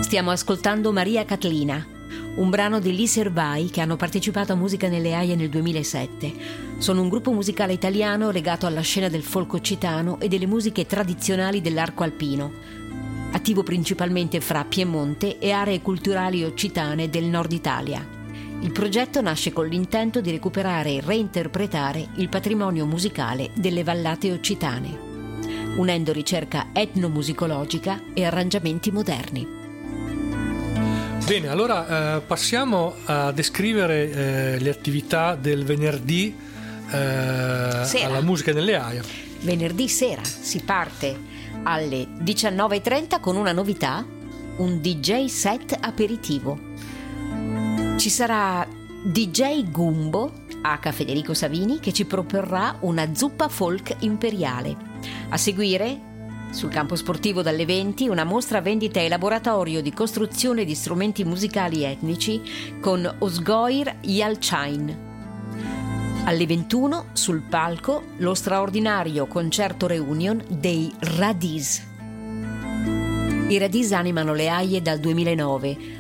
Stiamo ascoltando Maria Catlina, un brano degli Servai che hanno partecipato a Musica nelle Aie nel 2007. Sono un gruppo musicale italiano legato alla scena del folk occitano e delle musiche tradizionali dell'arco alpino, attivo principalmente fra Piemonte e aree culturali occitane del nord Italia. Il progetto nasce con l'intento di recuperare e reinterpretare il patrimonio musicale delle vallate occitane, unendo ricerca etnomusicologica e arrangiamenti moderni. Bene, allora passiamo a descrivere le attività del venerdì alla Musica nelle Aie. Venerdì sera si parte alle 19:30 con una novità, un DJ set aperitivo. Ci sarà DJ Gumbo, H. Federico Savini, che ci proporrà una zuppa folk imperiale. A seguire, sul campo sportivo dalle 20, una mostra vendita e laboratorio di costruzione di strumenti musicali etnici con Osgoir Yalchain. Alle 21, sul palco, lo straordinario concerto reunion dei Radiz. I Radiz animano le Aie dal 2009,